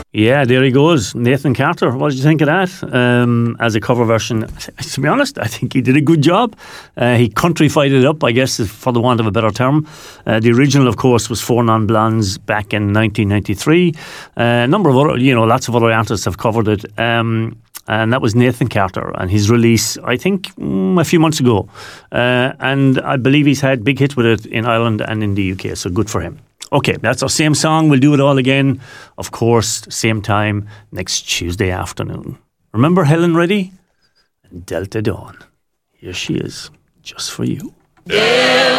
Yeah, there he goes. Nathan Carter. What did you think of that? As a cover version, to be honest, I think he did a good job. He countrified it up, I guess, for the want of a better term. The original, of course, was Four Non Blondes back in 1993. A number of other, lots of other artists have covered it. And that was Nathan Carter and his release, I think, a few months ago. And I believe he's had big hits with it in Ireland and in the UK, so good for him. Okay, that's our same song. We'll do it all again, of course, same time next Tuesday afternoon. Remember Helen Reddy? And Delta Dawn. Here she is, just for you. Yeah.